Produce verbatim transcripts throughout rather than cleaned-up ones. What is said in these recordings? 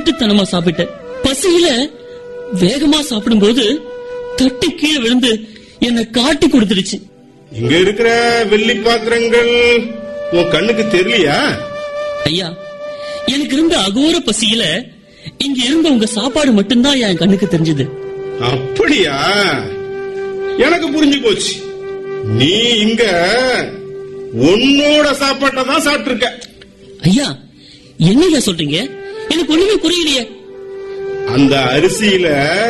திருட்டுத்தனமா சாப்பிட்டேன். பசியில வேகமா சாப்பிடும் போது தட்டி கீழே விழுந்து என்ன காட்டி கொடுத்துருச்சு. இங்க இருக்கிற வெள்ளி பாத்திரங்கள் உன் கண்ணுக்கு தெரியலையா? ஐயா, எனக்கு இருந்த அகோர பசியில இங்க இருந்த உங்க சாப்பாடு மட்டும்தான் என் கண்ணுக்கு தெரிஞ்சது. அப்படியா? எனக்கு புரிஞ்சு போச்சு. நீ இங்க உன்னோட சாப்பாட்டை தான் சாப்பிட்டு இருக்க. ஐயா, என்னையா சொல்றீங்க? எனக்கு ஒண்ணுமே புரியலையே. அந்த அரிசியில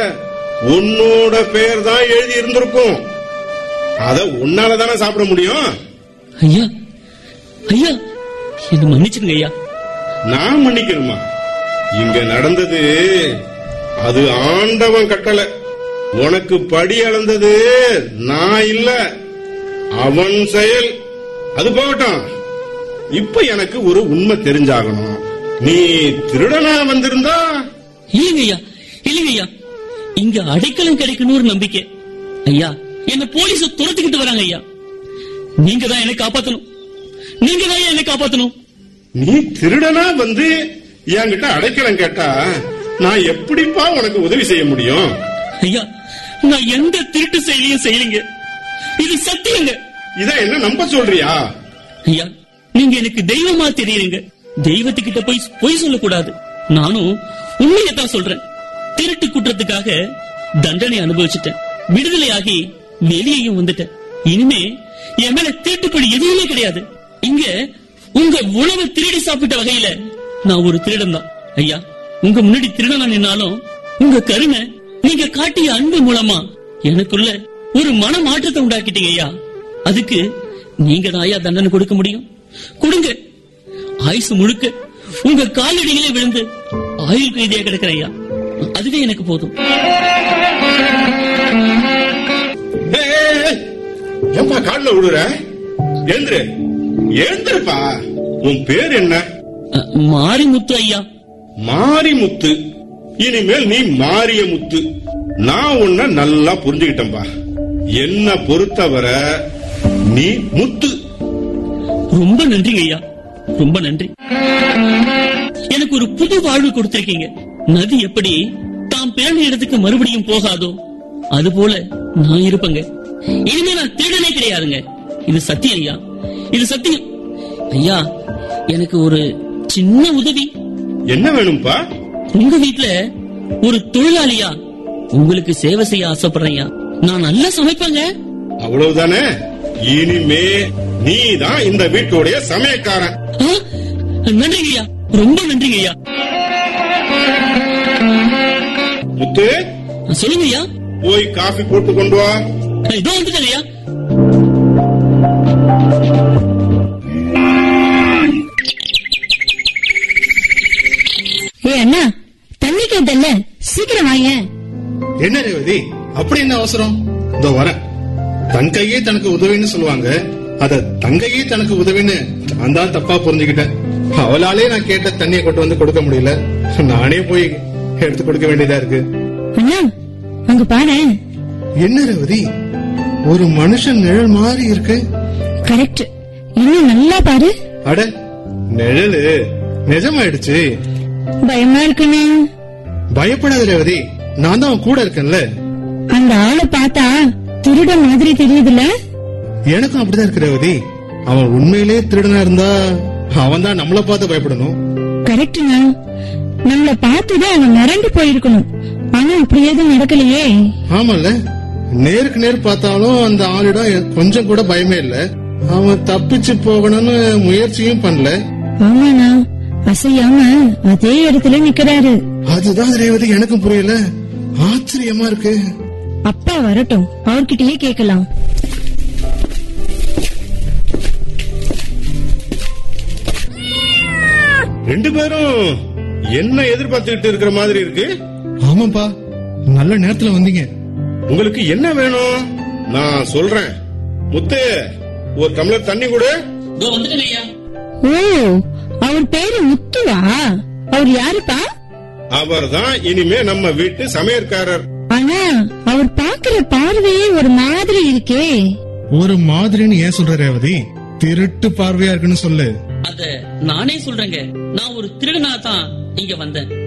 உன்னோட பெயர் தான் எழுதி இருந்திருக்கும். அத உன்னாலதானே சாப்பிட முடியும். ஐயா, ஐயா, என்ன மன்னிச்சுங்க ஐயா. நான் மன்னிக்கணுமா? இங்க நடந்தது அது ஆண்டவன் கட்டளை. உனக்கு படி அளந்தது நான் இல்ல, அவன் செயல். அது போகட்டும். இப்ப எனக்கு ஒரு உண்மை தெரிஞ்சாகணும். நீ திருடனா வந்திருந்தா? இல்லைங்கய்யா, இல்லைங்கய்யா, இங்க அடைக்கலம் கிடைக்கணும் ஒரு நம்பிக்கை. ஐயா, என்ன போலீஸ் துரத்துக்கிட்டு வராங்க ஐயா. நீங்க தான் என்ன காப்பாத்தணும். நீங்க தான் என்ன காப்பாத்தணும். நீ திருடனா வந்து என்கிட்ட அடைக்கலம் கேட்டா நான் எப்படிப்பா உனக்கு உதவி செய்ய முடியும்? ஐயா, நான் எந்த திருட்டு செயலையும் செய்யலீங்க. இது சத்தியங்க. இத என்ன நம்ப சொல்றியா? ஐயா, நீங்க எனக்கு தெய்வமா தெரியுங்க. தெய்வத்துக்கிட்ட போய் பொய் சொல்லக்கூடாது. நானும் உண்மையத்தான் சொல்றேன். திருட்டு குற்றத்துக்காக தண்டனை அனுபவிச்சுட்டேன். விடுதலையாகி வெளியேயும் வந்துட்டேன். இனிமே என் மேல திருட்டுப்படி எதுவுமே கிடையாது. இங்க உங்க உணவை திருடி சாப்பிட்ட வகையில நான் ஒரு திருடன் தான். ஐயா, உங்க முன்னாடி திருடனா நின்னாலும் உங்க கருணை, நீங்க காட்டிய அன்பு மூலமா எனக்குள்ள ஒரு மன மாற்றத்தை உண்டாக்கிட்டீங்க ஐயா. அதுக்கு நீங்க தான் ஐயா தண்டனை கொடுக்க முடியும். கொடுங்க. ஆயுசு முழுக்க உங்க காலடிகளே விழுந்து ஆயுள் கைதியா கிடக்கிற ஐயா, அதுவே எனக்கு போதும். ஏன்பா கால்ல விடுற? எழுந்துரு, எழுந்துருப்பா. உன் பேர் என்ன? மாரிமுத்து ஐயா. மாரிமுத்து. இனிமேல் நீ மாரிய முத்து. நான் உன்னை நல்லா புரிஞ்சுக்கிட்டேன்பா. என்ன பொறுத்தவரை நீ முத்து. ரொம்ப நன்றிங்க ஐயா, ரொம்ப நன்றி. எனக்கு ஒரு புது வாழ்வு கொடுத்திருக்கீங்க. நதி எப்படி தாம் பிறந்த இடத்துக்கு மறுபடியும் போகாதோ அது போல நான் இருப்பேங்க. இனிமே நான் திருடனே கிடையாதுங்க. இது சத்தியம் ஐயா, இது சத்தியம். ஐயா, எனக்கு ஒரு சின்ன உதவி. என்ன வேணும்பா? உங்க வீட்டுல ஒரு தொழிலாளியா உங்களுக்கு சேவை செய்ய ஆசைப்படுறேன். நான் நல்லா சமைப்பேங்க. அவ்வளவுதானே? இனிமே நீ தான் இந்த வீட்டுடைய சமயக்காரன். நன்றிங்க ஐயா, ரொம்ப நன்றிங்க ஐயா. முத்து, சொல்லுங்க ஐயா. போய் காஃபி போட்டு கொண்டு வா. இதோ வந்துட்டேன் ஐயா. ஏ அண்ணா, தண்ணி கேட்டல்ல, சீக்கிரம் வாங்க. என்ன ரேவதி, அப்படி என்ன அவசரம்? இதோ வர. தன் கையே தனக்கு உதவின்னு சொல்லுவாங்க, அத தங்கையே தனக்கு உதவின்னு நான் தான் தப்பா புரிஞ்சுக்கிட்டேன். அவளாலே நான் கேட்ட தண்ணியை கொண்டு வந்து கொடுக்க முடியல, நானே போய் எடுத்து கொடுக்க வேண்டியதா இருக்கு. அண்ணா, அங்க பாரு. என்ன ரேவதி, ஒரு மனுஷன் நிழல் மாதிரி இருக்கு. கரெக்ட், இன்னும் நல்லா பாரு. அட, நிழலு நிஜமாயிடுச்சு. பயமா இருக்குண்ணா. பயப்படாத ரேவதி, நான் தான் கூட இருக்கேன்ல. அந்த ஆளை பார்த்தா திருட மாதிரி தெரியுதுல. எனக்கும் அப்படிதான் இருக்கு ரேவதி. அவன் உண்மையிலே திருடனா இருந்தா அவன் தான் நம்மள பார்த்து பயப்படணும். கரெக்ட்னா, நம்மள பார்த்துதான் அவன் மிரண்டு போயிருக்கணும். ஆனா அப்படி எதுவும் நடக்கலையே. ஆமால, நேருக்கு நேர் பார்த்தாலும் அந்த ஆளிடம் கொஞ்சம் கூட பயமே இல்ல. அவன் தப்பிச்சு போகணும்னு முயற்சியும் பண்ணல. ஆமாண்ணா, அசையாம அதே இடத்துல நிக்கிறாரு. அதுதான் ரேவதி எனக்கும் புரியல, ஆச்சரியமா இருக்கு. அப்பா வரட்டும், அவர்கிட்டயே கேக்கலாம். ரெண்டு பேரும் என்ன எதிர்பார்த்துக்கிட்டு இருக்கிற மாதிரி இருக்கு. ஆமாப்பா, நல்ல நேரத்துல வந்தீங்க. உங்களுக்கு என்ன வேணும் நான் சொல்றேன். முத்து, ஒரு டம்ளர் தண்ணி கொடு. ஓ, அவர் பேரு முத்துவா? அவர் யாருப்பா? அவர் தான் இனிமே நம்ம வீட்டு சமையற்காரர். ஆனா அவர் பாக்குற பார்வையே ஒரு மாதிரி இருக்கே. ஒரு மாதிரின்னு ஏன் சொல்ற ரேவதி? திருட்டு பார்வையா இருக்குன்னு சொல்லு. அத நானே சொல்றேங்க. நான் ஒரு திருடனா தான் இங்க வந்தேன்.